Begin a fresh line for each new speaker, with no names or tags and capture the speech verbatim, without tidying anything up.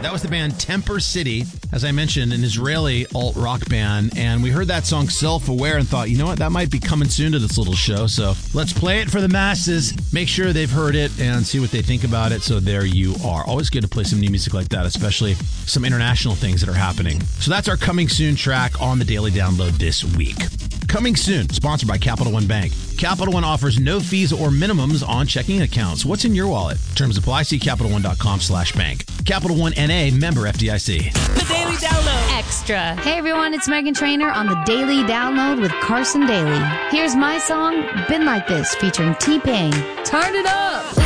That was the band Temper City, as I mentioned, an Israeli alt-rock band, and we heard that song Self-Aware and thought, you know what, that might be coming soon to this little show, so let's play it for the masses, make sure they've heard it, and see what they think about it, so there you are. Always good to play some new music like that, especially some international things that are happening. So that's our Coming Soon track on the Daily Download this week. Coming Soon, sponsored by Capital One Bank. Capital One offers no fees or minimums on checking accounts. What's in your wallet? Terms apply. See CapitalOne.com slash bank. Capital One N A, member F D I C.
The Daily Download Extra.
Hey everyone, it's Megan Trainor on the Daily Download with Carson Daly. Here's my song, Been Like This, featuring T-Pain. Turn it up!